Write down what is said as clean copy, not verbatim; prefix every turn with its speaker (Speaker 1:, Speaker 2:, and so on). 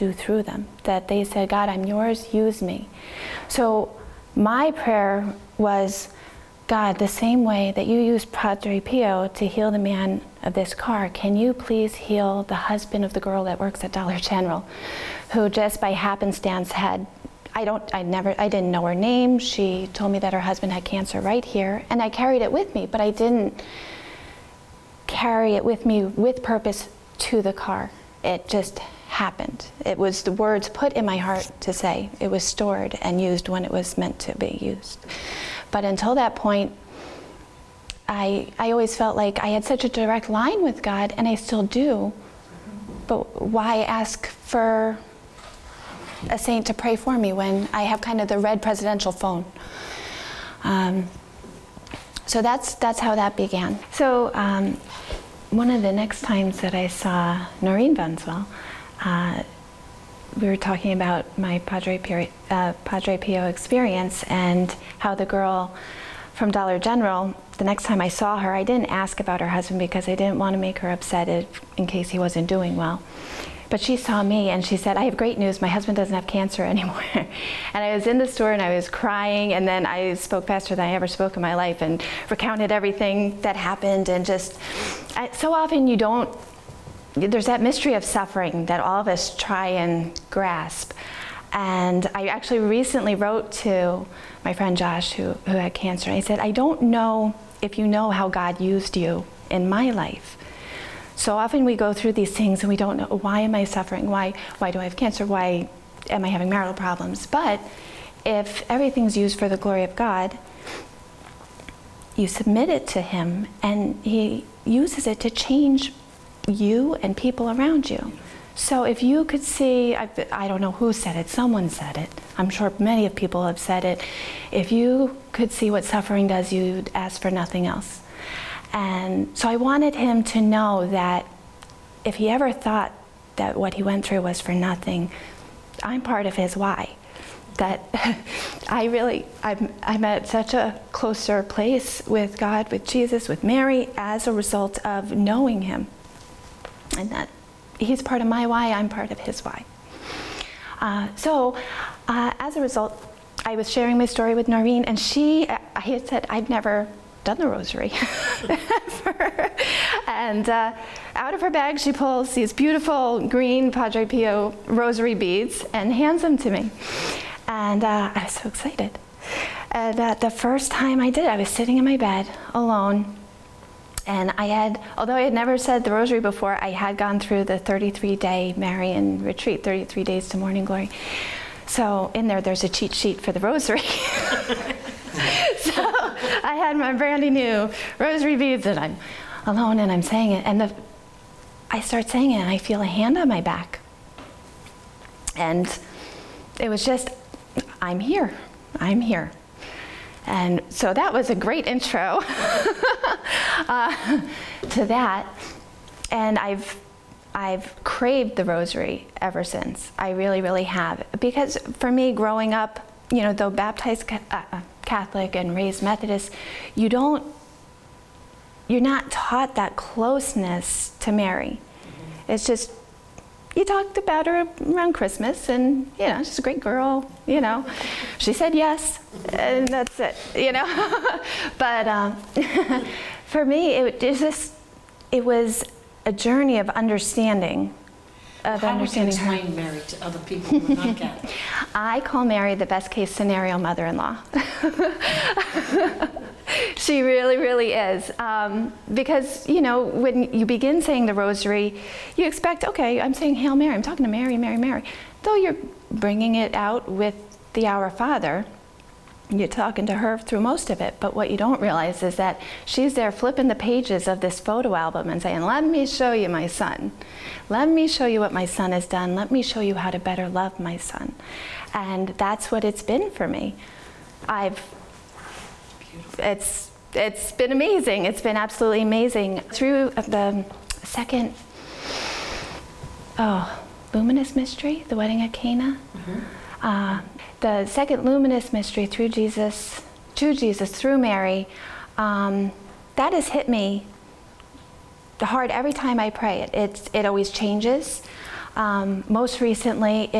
Speaker 1: do through them. That they said, God, I'm yours, use me. So my prayer was, God, the same way that you used Padre Pio to heal the man of this car, can you please heal the husband of the girl that works at Dollar General, who just by happenstance had, I didn't know her name. She told me that her husband had cancer right here, and I carried it with me, but I didn't carry it with me with purpose to the car. It just happened. It was the words put in my heart to say. It was stored and used when it was meant to be used. But until that point, I always felt like I had such a direct line with God, and I still do. But why ask for a saint to pray for me when I have kind of the red presidential phone? So that's how that began. So one of the next times that I saw Noreen Vanswell, we were talking about my Padre Pio experience and how the girl from Dollar General, the next time I saw her, I didn't ask about her husband because I didn't want to make her upset in case he wasn't doing well. But she saw me and she said, I have great news, my husband doesn't have cancer anymore. And I was in the store and I was crying, and then I spoke faster than I ever spoke in my life and recounted everything that happened. And just, so often there's that mystery of suffering that all of us try and grasp. And I actually recently wrote to my friend Josh, who had cancer, and I said, I don't know if you know how God used you in my life. So often we go through these things and we don't know, why am I suffering? Why do I have cancer? Why am I having marital problems? But if everything's used for the glory of God, you submit it to Him, and He uses it to change you and people around you. So if you could see, I don't know who said it, someone said it, I'm sure many of people have said it, if you could see what suffering does, you'd ask for nothing else. And so I wanted him to know that if he ever thought that what he went through was for nothing, I'm part of his why. That I'm at such a closer place with God, with Jesus, with Mary, as a result of knowing Him. And that He's part of my why, I'm part of His why. So as a result, I was sharing my story with Noreen, and I had said, I've never done the rosary. And out of her bag, she pulls these beautiful green Padre Pio rosary beads and hands them to me. And I was so excited. And the first time I did it, I was sitting in my bed alone. And although I had never said the rosary before, I had gone through the 33-day Marian retreat, 33 days to morning glory. So in there's a cheat sheet for the rosary. So I had my brandy new rosary beads, and I'm alone and I'm saying it. And I start saying it, and I feel a hand on my back. And it was just, I'm here. I'm here. And so that was a great intro to that. And I've craved the rosary ever since. I really, really have. Because for me, growing up, though baptized Catholic and raised Methodist, you're not taught that closeness to Mary. It's just, you talked about her around Christmas, and she's a great girl, She said yes, and that's it, But for me, it was a journey of understanding.
Speaker 2: How would you explain Mary to other people who are not Catholic?
Speaker 1: I call Mary the best case scenario mother-in-law. She really, really is. Because, when you begin saying the rosary, you expect, okay, I'm saying Hail Mary, I'm talking to Mary, Mary, Mary. Though you're bringing it out with the Our Father, you're talking to her through most of it. But what you don't realize is that she's there flipping the pages of this photo album and saying, let me show you my son. Let me show you what my son has done. Let me show you how to better love my son. And that's what it's been for me. It's been amazing. It's been absolutely amazing. Through the second, luminous mystery, the wedding at Cana. Mm-hmm. The second luminous mystery through Jesus, to Jesus, through Mary, that has hit me hard every time I pray it. It always changes. Most recently,